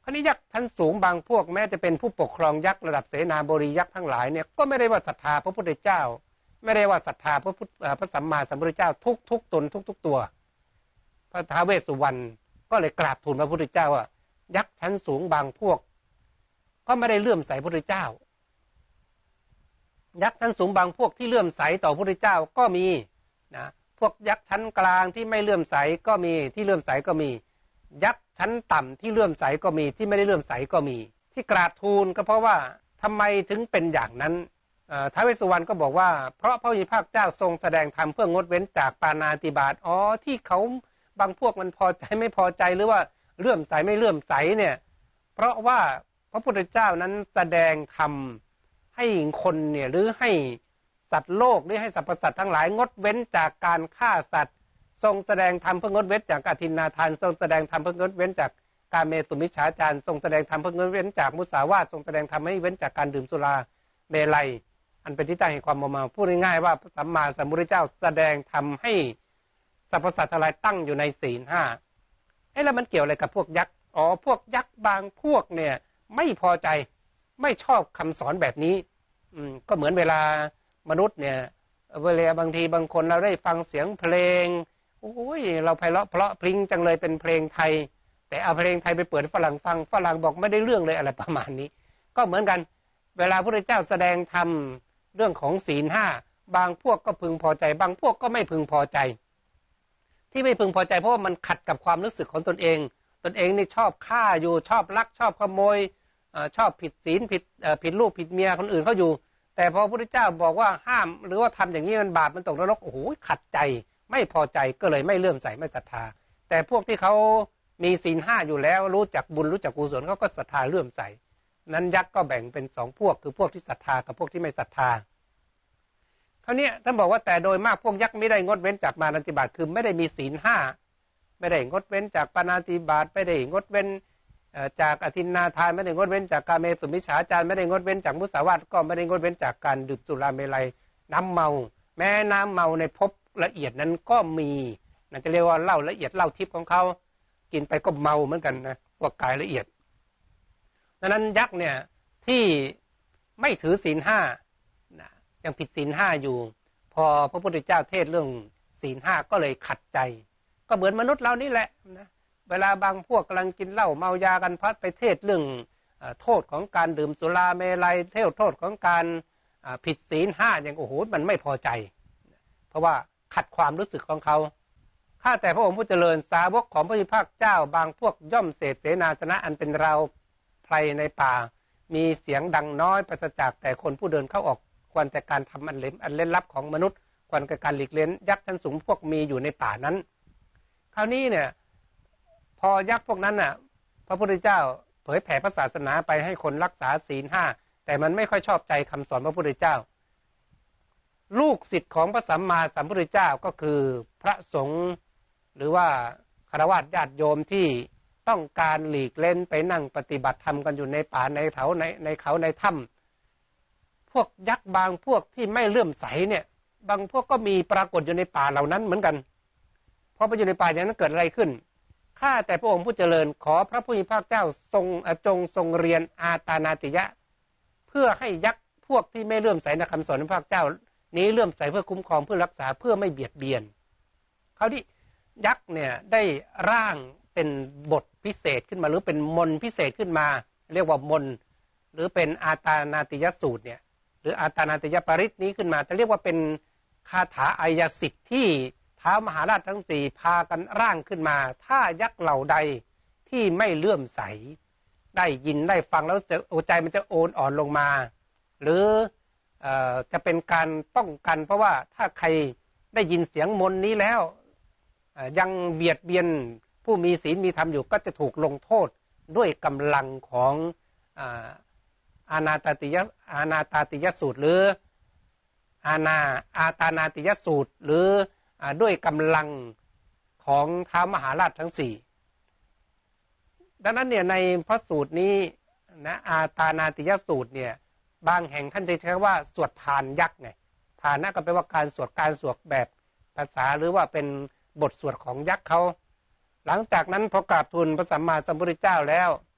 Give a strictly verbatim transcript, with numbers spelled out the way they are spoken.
คราวนี้ยักษ์ชั้นสูงบางพวกแม้จะเป็นผู้ปกครองยักษ์ระดับเสนาบดียักษ์ทั้งหลายเนี่ยก็ไม่ได้ว่าศรัทธาพระพุทธเจ้าไม่ได้ว่าศรัทธาพระพุทธพระสัมมาสัมพุทธเจ้าทุกทุกตนทุกทุกตัวพระท้าวเวสสุวรรณก็เลยกราบทูลพระพุทธเจ้าว่ายักษ์ชั้นสูงบางพวกก็ไม่ได้เลื่อมใสพระพุทธเจ้ายักษ์ชั้นสูงบางพวกที่เลื่อมใสต่อพระพุทธเจ้าก็มีนะพวกยักษ์ชั้นกลางที่ไม่เลื่อมใสก็มีที่เลื่อมใสก็มียักษ์ชั้นต่ำที่เลื่อมใสก็มีที่ไม่ได้เลื่อมใสก็มีที่กราบทูลก็เพราะว่าทำไมถึงเป็นอย่างนั้นท้าวเวสสุวรรณก็บอกว่าเพราะพระผู้มีพระภาคเจ้าทรงแสดงธรรมเพื่องดเว้นจากปาณาติบาตอ๋อที่เขาบางพวกมันพอใจไม่พอใจหรือว่าเลื่อมใสไม่เลื่อมใสเนี่ยเพราะว่าพระพุทธเจ้านั้นแสดงธรรมให้คนเนี่ยหรือให้สัตว์โลกหรือให้สรรพสัตว์ทั้งหลายงดเว้นจากการฆ่าสัตว์ทรงแสดงธรรมเพื่องดเว้นจากอทินนาทานทรงแสดงธรรมเพื่องดเว้นจากการเมตุมิจฉาจารทรงแสดงธรรมเพื่องดเว้นจากมุสาวาททรงแสดงธรรมให้เว้นจากการดื่มสุราเมลัยอันเป็นที่ตั้งแห่งความมัวเมาพูดง่ายๆว่าสัมมาสัมพุทธเจ้าแสดงธรรมให้สรรพสัตว์ทั้งหลายตั้งอยู่ในศีลห้าเอ๊ะแล้วมันเกี่ยวอะไรกับพวกยักษ์อ๋อพวกยักษ์บางพวกเนี่ยไม่พอใจไม่ชอบคำสอนแบบนี้อืมก็เหมือนเวลามนุษย์เนี่ยเวลาบางทีบางคนเราได้ฟังเสียงเพลงโอ้ยเราไพเราะเพราะพริ้งจังเลยเป็นเพลงไทยแต่เอาเพลงไทยไปเปิดฝรั่งฟังฝรั่งบอกไม่ได้เรื่องเลยอะไรประมาณนี้ก็เหมือนกันเวลาพระพุทธเจ้าแสดงธรรมเรื่องของศีลห้าบางพวกก็พึงพอใจบางพวกก็ไม่พึงพอใจที่ไม่พึงพอใจเพราะว่ามันขัดกับความรู้สึกของตนเองตนเองนี่ชอบฆ่าอยู่ชอบลักชอบขโมยชอบผิดศีลผิดผิดลูกผิดเมียคนอื่นเขาอยู่แต่พอพระพุทธเจ้าบอกว่าห้ามหรือว่าทำอย่างนี้มันบาปมันตกนรกโอ้โหขัดใจไม่พอใจก็เลยไม่เลื่อมใสไม่ศรัทธาแต่พวกที่เขามีศีลห้าอยู่แล้วรู้จักบุญรู้จักกุศลเขาก็ศรัทธาเลื่อมใสนั้นยักษ์ก็แบ่งเป็นสองพวกคือพวกที่ศรัทธากับพวกที่ไม่ศรัทธาคราวนี้ท่านบอกว่าแต่โดยมากพวกยักษ์ไม่ได้งดเว้นจากปาณาติบาตคือไม่ได้มีศีลห้าไม่ได้งดเว้นจากปาณาติบาตไม่ได้งดเว้นจากอทินนาทานไม่ได้งดเว้นจากกาเมสุมิจฉาจารไม่ได้งดเว้นจากมุสาวาทก็ไม่ได้งดเว้นจากการดื่มสุราเมลัยน้ำเมาแม้น้ำเมาในภพละเอียดนั้นก็มีน่าจะเรียกว่าเหล้าละเอียดเหล้าทิพย์ของเขากินไปก็เมาเหมือนกันนะพวกกายละเอียดดังนั้นยักษ์เนี่ยที่ไม่ถือศีลห้ายังผิดศีลห้าอยู่พอพระพุทธเจ้าเทศเรื่องศีลห้าก็เลยขัดใจก็เหมือนมนุษย์เรานี่แหละนะเวลาบางพวกกำลังกินเหล้าเมายากันพัดไปเทศเรื่องโทษของการดื่มสุราเมลัยเทศโทษของการผิดศีลห้าอย่างโอ้โหมันไม่พอใจเพราะว่าขัดความรู้สึกของเขาข้าแต่พระองค์ผู้เจริญสาวกของพระพุทธเจ้าบางพวกย่อมเสพเสนาสนะอันเป็นเราไพรในป่ามีเสียงดังน้อยปราศจากแต่คนผู้เดินเข้าออกควรแต่การทำอันเล่นอันเล่นลับของมนุษย์ควรกับการหลีกเล้นยักษ์ชั้นสูงพวกมีอยู่ในป่านั้นคราวนี้เนี่ยพอยักษ์พวกนั้นน่ะพระพุทธเจ้าเผยแผ่พระศาสนาไปให้คนรักษาศีลห้าแต่มันไม่ค่อยชอบใจคำสอนพระพุทธเจ้าลูกศิษย์ของพระสัมมาสัมพุทธเจ้าก็คือพระสงฆ์หรือว่าฆราวาสญาติโยมที่ต้องการหลีกเล่นไปนั่งปฏิบัติธรรมกันอยู่ในป่าในเขาในในเขาในถ้ำพวกยักษ์บางพวกที่ไม่เลื่อมใสเนี่ยบางพวกก็มีปรากฏอยู่ในป่าเหล่านั้นเหมือนกันพอไปอยู่ในป่าอย่างนั้นเกิดอะไรขึ้นข้าแต่พระองค์ผู้เจริญขอพระผู้มีพระภาคเจ้าทรงจงทรงเรียนอาตานาติยะเพื่อให้ยักษ์พวกที่ไม่เลื่อมใสในคำสอนของพระภาคเจ้านี้เลื่อมใสเพื่อคุ้มครองเพื่อรักษาเพื่อไม่เบียดเบียนเขาที่ยักษ์เนี่ยได้ร่างเป็นบทพิเศษขึ้นมาหรือเป็นมนต์พิเศษขึ้นมาเรียกว่ามนต์หรือเป็นอาตานาติยสูตรเนี่ยหรืออาตานาติยปริตนี้ขึ้นมาจะเรียกว่าเป็นคาถาอายสิทธิ์ที่ท้าวมหาราชทั้งสี่พากันร่างขึ้นมาถ้ายักษ์เหล่าใดที่ไม่เลื่อมใสได้ยินได้ฟังแล้วจะใจมันจะโอนอ่อนลงมาหรือเอ่อจะเป็นการป้องกันเพราะว่าถ้าใครได้ยินเสียงมนต์นี้แล้วยังเบียดเบียนผู้มีศีลมีธรรมอยู่ก็จะถูกลงโทษด้วยกำลังของอานาตติยอานาตติยสูตรหรืออาณาอาตานาติยสูตรหรือด้วยกำลังของท้าวมหาราชทั้งสี่ดังนั้นเนี่ยในพระสูตรนี้นะอาตานาติยสูตรเนี่ยบางแห่งท่านจะใช้ว่าสวดพานยักษ์ไงพานะก็แปลว่าการสวดการสวดแบบภาษาหรือว่าเป็นบทสวดของยักษ์เขาหลังจากนั้นพอกราบทูลพระสัมมาสัมพุทธเจ้าแล้ว